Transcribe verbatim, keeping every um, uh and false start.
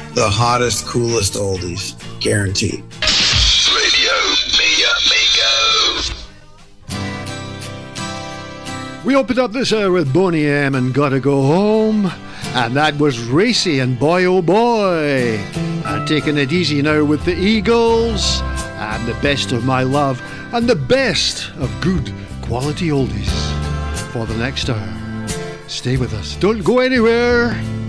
the hottest, coolest oldies. Guaranteed. Radio Mega Mega. We opened up this hour with Boney M and Gotta Go Home. And that was Racy and Boy Oh Boy. And taking it easy now with the Eagles. And the best of my love. And the best of good quality oldies for the next hour. Stay with us. Don't go anywhere.